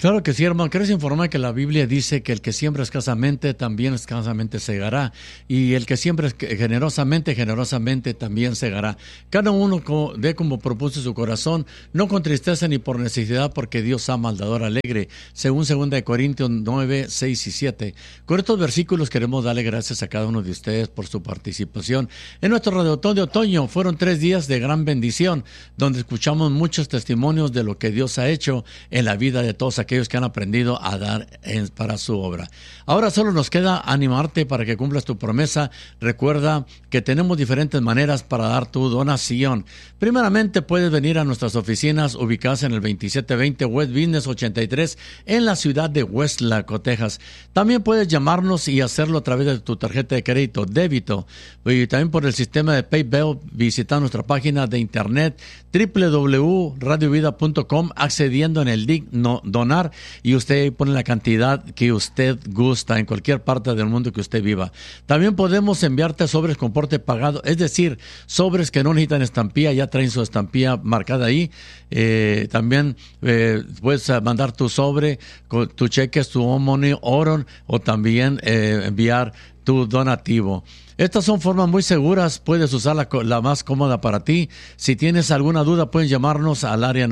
Claro que sí, hermano. Querés informar que la Biblia dice que el que siembra escasamente, también escasamente segará. Y el que siembra generosamente, generosamente también segará. Cada uno dé como propuso su corazón, no con tristeza ni por necesidad, porque Dios ama al dador alegre. Según 2 Corintios 9, 6 y 7. Con estos versículos queremos darle gracias a cada uno de ustedes por su participación. En nuestro radiotón de otoño fueron 3 días de gran bendición, donde escuchamos muchos testimonios de lo que Dios ha hecho en la vida de todos aquellos que han aprendido a dar para su obra. Ahora solo nos queda animarte para que cumplas tu promesa. Recuerda que tenemos diferentes maneras para dar tu donación. Primeramente, puedes venir a nuestras oficinas ubicadas en el 2720 West Business 83 en la ciudad de Westlaco, Texas. También puedes llamarnos y hacerlo a través de tu tarjeta de crédito, débito, y también por el sistema de PayPal. Visita nuestra página de internet www.radiovida.com, accediendo en el link donar, y usted pone la cantidad que usted gusta en cualquier parte del mundo que usted viva. También podemos enviarte sobres con porte pagado, es decir, sobres que no necesitan estampilla, ya traen su estampilla marcada ahí. También puedes mandar tu sobre, con tu cheque, tu money order, o también enviar tu donativo. Estas son formas muy seguras, puedes usar la más cómoda para ti. Si tienes alguna duda, puedes llamarnos al área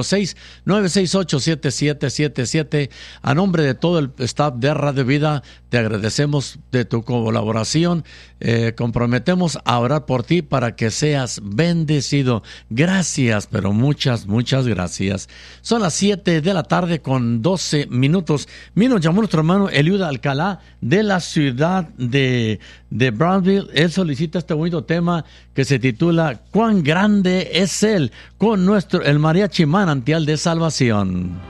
956-968-7777. A nombre de todo el staff de Radio Vida, te agradecemos de tu colaboración. Comprometemos a orar por ti para que seas bendecido. Gracias, pero muchas gracias. Son las 7 de la tarde con 12 minutos. Nos llamó nuestro hermano Eliud Alcalá de la ciudad de Brownsville. Él solicita este bonito tema que se titula ¿Cuán grande es Él? Con el mariachi manantial de salvación.